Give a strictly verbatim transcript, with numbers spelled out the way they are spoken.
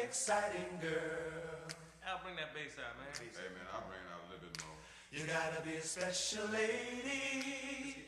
exciting girl. Al, bring that bass out, man. Hey, man, I'll bring it out a little bit more. You gotta be a special lady.